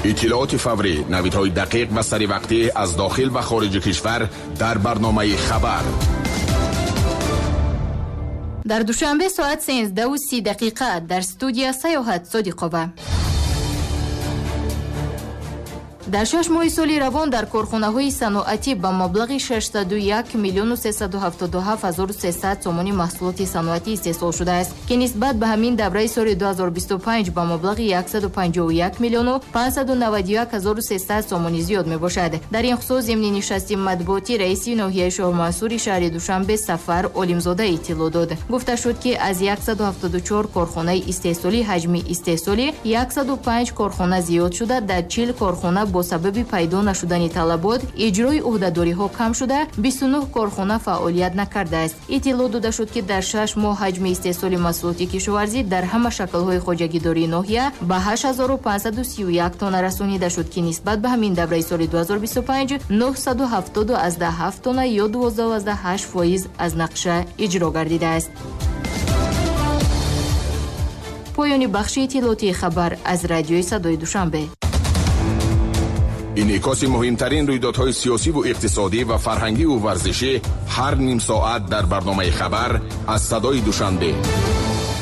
اطلاعات فوری، نویدهای دقیق و سریع از داخل و خارج کشور در برنامه خبر. در دوشنبه ساعت 13:30 در استودیو سیاحت صادق‌آور. در 6 ماه سالی روان در کارخانه‌های صنعتی با مبلغ 601,377,300 تومان محصولات صنعتی استحصال شده است که نسبت به همین دوره سال 2025 با مبلغ 151,591,300 تومان زیاد میباشد. در این خصوص ضمن نشست مطبوعاتی رئیس ناحیه شاه منصور شهر دوشنبه سفر علیمزاده اطلاع داد. گفته شد که از 174 کارخانه استحصالی حجم استحصالی 105 کارخانه زیاد شده، در 40 کارخانه با سبب پیدا نشدن طلبات اجرای عهده‌داری‌ها کم شده، 29 کارخانه فعالیت نکرده است. اطلاع داده شد که در 6 ماه حجم استحصال محصولات کشاورزی در همه شکل‌های خواجگی‌داری ناحیه به 8531 تن رسانیده شد که نسبت به همین دوره سال 2025 977 تن یا 12.8% از نقشه اجرا گردیده است. پایان بخش اطلاعاتی خبر از رادیوی صدای دوشنبه. انعکاس مهمترین رویدادهای سیاسی و اقتصادی و فرهنگی و ورزشی هر نیم ساعت در برنامه خبر از صدای دوشنبه.